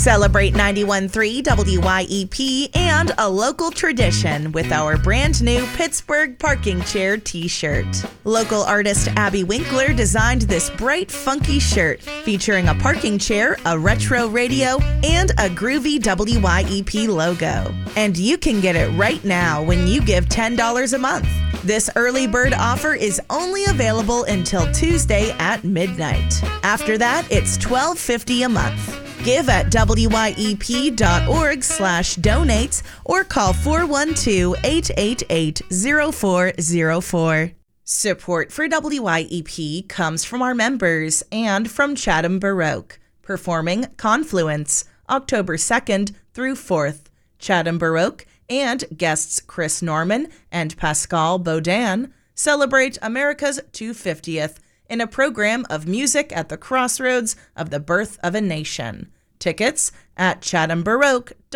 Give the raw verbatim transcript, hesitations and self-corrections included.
Celebrate ninety-one point three W Y E P and a local tradition with our brand new Pittsburgh Parking Chair t-shirt. Local artist Abby Winkler designed this bright, funky shirt featuring a parking chair, a retro radio, and a groovy W Y E P logo. And you can get it right now when you give ten dollars a month. This early bird offer is only available until Tuesday at midnight. After that, it's twelve fifty a month. Give at W Y E P dot org slash donates or call four one two, eight eight eight, zero four zero four. Support for W Y E P comes from our members and from Chatham Baroque, performing Confluence, October second through fourth. Chatham Baroque and guests Chris Norman and Pascal Baudin celebrate America's two hundred fiftieth in a program of music at the crossroads of the birth of a nation. Tickets at chatham baroque dot com.